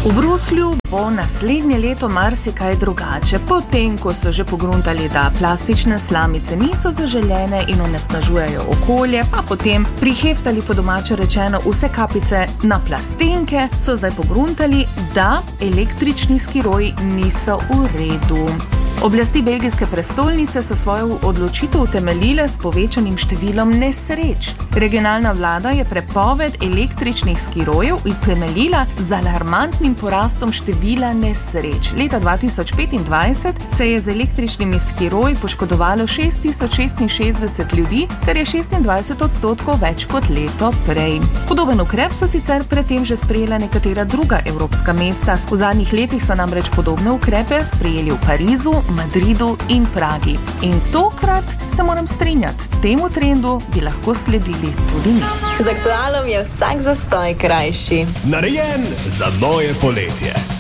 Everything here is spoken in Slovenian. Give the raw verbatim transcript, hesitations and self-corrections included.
V Bruslju bo naslednje leto marsikaj drugače, potem ko so že pogruntali, da plastične slamice niso zaželene in onesnažujejo okolje, pa potem priheftali po domače rečeno vse kapice na plastenke, so zdaj pogruntali, da električni skiroji niso v redu. Oblasti belgijske prestolnice so svojo odločitev utemeljile s povečanim številom nesreč. Regionalna vlada je prepoved električnih skirojev utemeljila z alarmantnim porastom števila nesreč. Leta dva tisoč petindvajset se je z električnimi skiroji poškodovalo šest tisoč šestinšestdeset ljudi, kar je šestindvajset odstotkov več kot leto prej. Podoben ukrep so sicer predtem že sprejela nekatera druga evropska mesta. V zadnjih letih so namreč podobne ukrepe sprejeli v Parizu, Madridu in Pragi. In tokrat se moram strinjati, temu trendu bi lahko sledili tudi mi. Z Aktualom je vsak zastoj krajši. Narejen za moje poletje.